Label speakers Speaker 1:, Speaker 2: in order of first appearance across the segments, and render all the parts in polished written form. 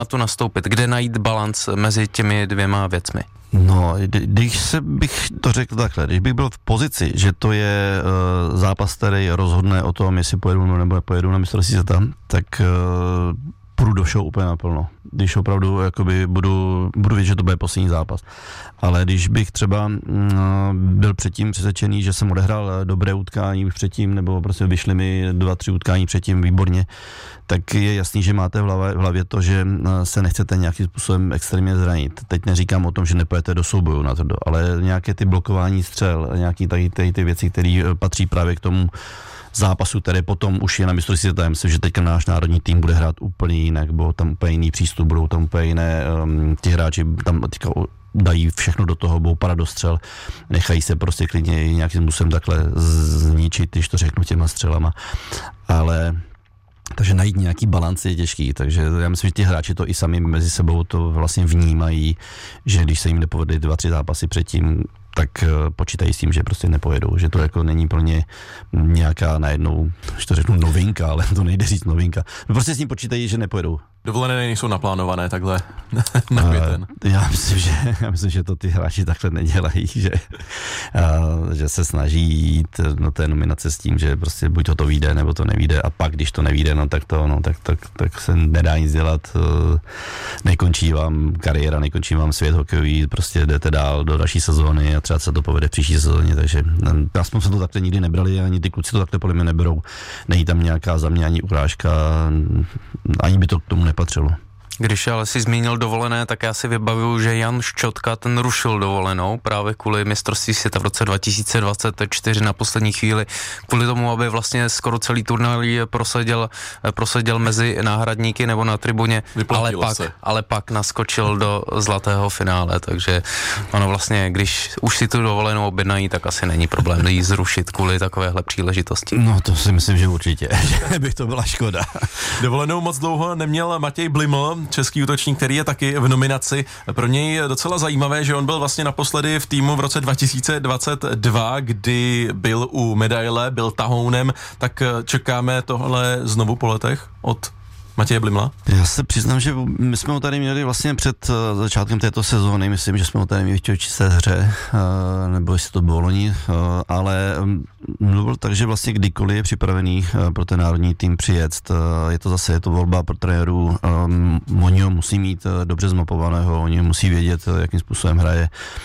Speaker 1: na to nastoupit? Kde najít balanc mezi těmi dvěma věcmi?
Speaker 2: No, bych to řekl takhle, když bych byl v pozici, že to je zápas, který rozhodne o tom, jestli pojedu nebo nepojedu na mistrovství světa, tak půjdu do show úplně naplno. Když opravdu jakoby budu vědět, že to bude poslední zápas. Ale když bych třeba byl předtím přesvědčený, že jsem odehrál dobré utkání už předtím, nebo prostě vyšly mi 2-3 utkání předtím výborně, tak je jasný, že máte v hlavě to, že se nechcete nějakým způsobem extrémně zranit. Teď neříkám o tom, že nepojete do souboju na to, ale nějaké ty blokování střel, nějaké ty věci, které patří právě k tomu zápasu, který potom už je na mistrovství světa. Myslím, že teďka náš národní tým bude hrát úplně jinak, budou tam úplně jiný přístup, budou tam úplně jiné, ti hráči tam teďka dají všechno do toho, budou padat do střel, nechají se prostě klidně nějakým způsobem takhle zničit, když to řeknu těma střelama, ale takže najít nějaký balanc je těžký, takže já myslím, že ti hráči to i sami mezi sebou to vlastně vnímají, že když se jim nepovedly 2-3 zápasy předtím, tak počítají s tím, že prostě nepojedou, že to jako není pro ně nějaká najednou, že to řeknu novinka, ale to nejde říct novinka. No prostě s tím počítají, že nepojedou.
Speaker 3: Dovolené nejsou naplánované takhle na květen.
Speaker 2: Já myslím, že to ty hráči takhle nedělají, že se snaží jít do té nominace s tím, že prostě buď to vyjde, nebo to nevyjde a pak, když to nevyjde, tak se nedá nic dělat, nekončí vám kariéra, nekončí vám svět hokejový, prostě jdete dál do další sezóny a třeba se to povede v příští sezóně, takže aspoň se to takhle nikdy nebrali, ani ty kluci to takhle podle mě neberou, není tam nějaká za mě ani urážka, ani by to k tomu nepatřilo.
Speaker 1: Když ale si zmínil dovolené, tak já si vybavuju, že Jan Ščotka ten rušil dovolenou právě kvůli mistrovství světa v roce 2024 na poslední chvíli, kvůli tomu, aby vlastně skoro celý turnaj proseděl mezi náhradníky nebo na tribuně, ale pak naskočil do zlatého finále, takže ono vlastně, když už si tu dovolenou objednají, tak asi není problém jí zrušit kvůli takovéhle příležitosti.
Speaker 2: No to si myslím, že určitě, že by to byla škoda.
Speaker 3: Dovolenou moc dlouho neměl Matěj Bliml, český útočník, který je taky v nominaci. Pro něj je docela zajímavé, že on byl vlastně naposledy v týmu v roce 2022, kdy byl u medaile, byl tahounem, tak čekáme tohle znovu po letech od Matěje Blimla?
Speaker 2: Já se přiznám, že my jsme ho tady měli vlastně před začátkem této sezóny, myslím, že jsme ho tady měli v Tělčice hře, nebo jestli to bylo loni, ale mluvil tak, že vlastně kdykoliv je připravený pro ten národní tým přijet, je to volba pro trenérů, oni ho musí mít dobře zmapovaného, oni musí vědět, jakým způsobem hraje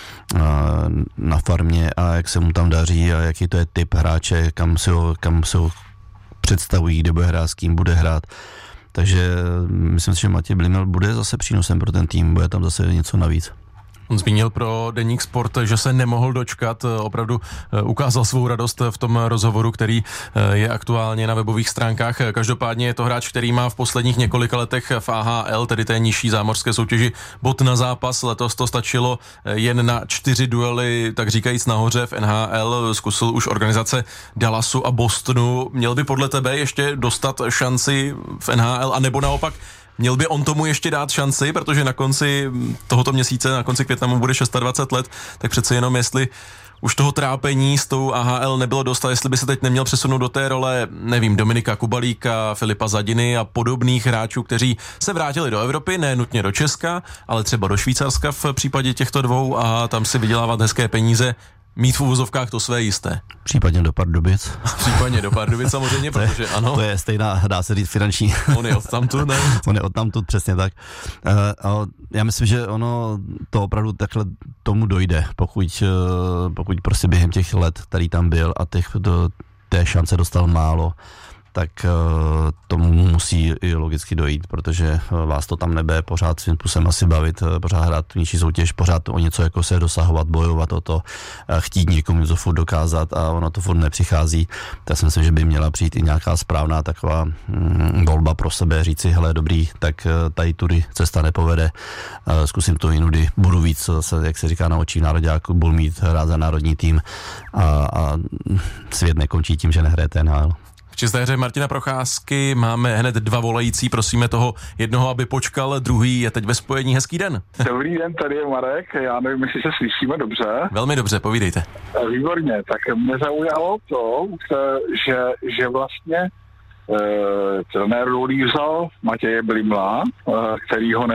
Speaker 2: na farmě a jak se mu tam daří a jaký to je typ hráče, kam se ho představují, kde bude hrát, s kým bude hrát. Takže myslím si, že Matěj Bliml bude zase přínosem pro ten tým, bude tam zase něco navíc.
Speaker 3: On zmínil pro Deník Sport, že se nemohl dočkat, opravdu ukázal svou radost v tom rozhovoru, který je aktuálně na webových stránkách. Každopádně je to hráč, který má v posledních několika letech v AHL, tedy té nižší zámořské soutěži, bod na zápas. Letos to stačilo jen na 4 duely, tak říkajíc nahoře v NHL. Zkusil už organizace Dallasu a Bostonu. Měl by podle tebe ještě dostat šanci v NHL, anebo naopak měl by on tomu ještě dát šanci, protože na konci tohoto měsíce, na konci května mu bude 26 let, tak přece jenom jestli už toho trápení s tou AHL nebylo dost a jestli by se teď neměl přesunout do té role, nevím, Dominika Kubalíka, Filipa Zadiny a podobných hráčů, kteří se vrátili do Evropy, ne nutně do Česka, ale třeba do Švýcarska v případě těchto dvou a tam si vydělávat hezké peníze, mít v uvozovkách to své jisté.
Speaker 2: Případně do Pardubic.
Speaker 3: Případně do Pardubic samozřejmě, protože ano.
Speaker 2: To je stejná, dá se říct, finanční.
Speaker 3: On je odtamtud, ne?
Speaker 2: On je odtamtud, přesně tak. Já myslím, že ono to opravdu takhle tomu dojde, pokud prostě během těch let, který tam byl a té šance dostal málo, tak tomu musí i logicky dojít, protože vás to tam nebude pořád svým způsobem asi bavit, pořád hrát nižší soutěž, pořád o něco jako se dosahovat, bojovat o to, chtít někomu to furt dokázat a ono to furt nepřichází. Tak si myslím, že by měla přijít i nějaká správná taková volba pro sebe, říci, hele dobrý, tak tady tudy cesta nepovede, zkusím to jinudy, budu víc, jak se říká na očích nároďáku, budu mít hrát za národní tým a svět nekončí tím, že nehrajete NHL.
Speaker 3: V čisté hře Martina Procházky máme hned 2 volající, prosíme toho jednoho, aby počkal, druhý je teď ve spojení. Hezký den.
Speaker 4: Dobrý den, tady je Marek, já nevím, jestli se slyšíme dobře.
Speaker 3: Velmi dobře, povídejte.
Speaker 4: Výborně, tak mě zaujalo to, že vlastně trenér rolí vzal Matěje Blimla, který ho